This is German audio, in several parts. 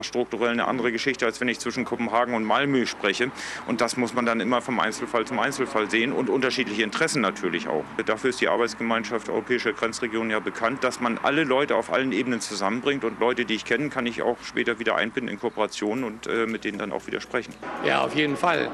Strukturell eine andere Geschichte, als wenn ich zwischen Kopenhagen und Malmö spreche. Und das muss man dann immer vom Einzelfall zum Einzelfall sehen und unterschiedliche Interessen natürlich auch. Dafür ist die Arbeitsgemeinschaft Europäische Grenzregionen ja bekannt, dass man alle Leute auf allen Ebenen zusammenbringt und Leute, die ich kenne, kann ich auch später wieder einbinden in Kooperationen und mit denen dann auch wieder sprechen. Ja, auf jeden Fall.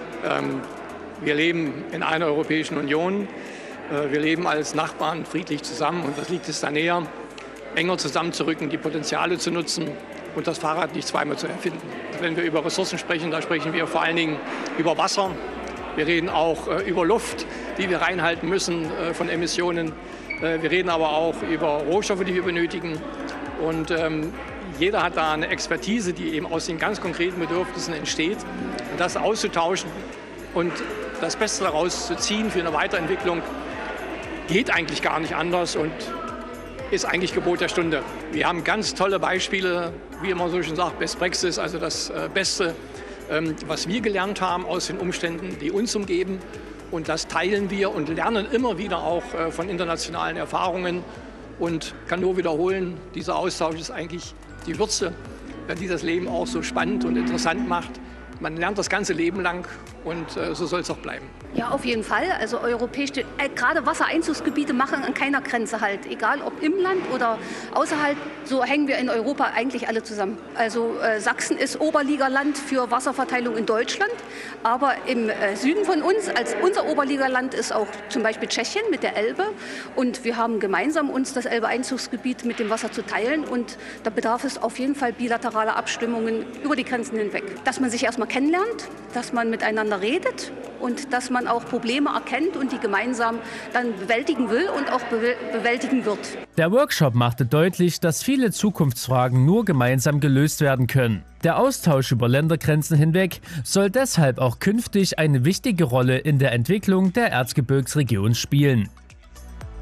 Wir leben in einer Europäischen Union. Wir leben als Nachbarn friedlich zusammen und was liegt es da näher, enger zusammenzurücken, die Potenziale zu nutzen und das Fahrrad nicht zweimal zu erfinden. Wenn wir über Ressourcen sprechen, da sprechen wir vor allen Dingen über Wasser. Wir reden auch über Luft, die wir reinhalten müssen von Emissionen. Wir reden aber auch über Rohstoffe, die wir benötigen. Und jeder hat da eine Expertise, die eben aus den ganz konkreten Bedürfnissen entsteht. Und das auszutauschen und das Beste daraus zu ziehen für eine Weiterentwicklung, geht eigentlich gar nicht anders und ist eigentlich Gebot der Stunde. Wir haben ganz tolle Beispiele, wie immer so schön sagt, Best Practice, also das Beste, was wir gelernt haben aus den Umständen, die uns umgeben. Und das teilen wir und lernen immer wieder auch von internationalen Erfahrungen und kann nur wiederholen, dieser Austausch ist eigentlich die Würze, die das Leben auch so spannend und interessant macht. Man lernt das ganze Leben lang und so soll es auch bleiben. Ja, auf jeden Fall. Also europäische, gerade Wassereinzugsgebiete machen an keiner Grenze halt. Egal ob im Land oder außerhalb, so hängen wir in Europa eigentlich alle zusammen. Also Sachsen ist Oberligaland für Wasserverteilung in Deutschland. Aber im Süden von uns, als unser Oberligaland, ist auch zum Beispiel Tschechien mit der Elbe. Und wir haben gemeinsam uns das Elbe-Einzugsgebiet mit dem Wasser zu teilen. Und da bedarf es auf jeden Fall bilateraler Abstimmungen über die Grenzen hinweg. Dass man sich erstmal kennenlernt, dass man miteinander redet und dass man auch Probleme erkennt und die gemeinsam dann bewältigen will und auch bewältigen wird. Der Workshop machte deutlich, dass viele Zukunftsfragen nur gemeinsam gelöst werden können. Der Austausch über Ländergrenzen hinweg soll deshalb auch künftig eine wichtige Rolle in der Entwicklung der Erzgebirgsregion spielen.